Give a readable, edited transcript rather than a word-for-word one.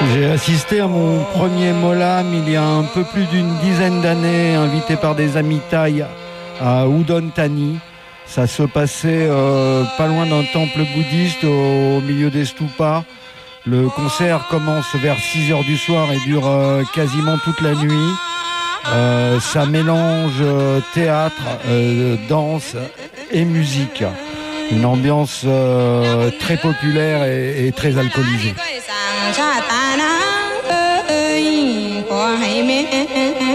J'ai assisté à mon premier Molam il y a un peu plus d'une dizaine d'années, invité par des amis thaïs à Udon Thani. Ça se passait pas loin d'un temple bouddhiste au milieu des stupas. Le concert commence vers 6h du soir et dure quasiment toute la nuit. Ça mélange théâtre, danse et musique. Une ambiance très populaire et très alcoolisée.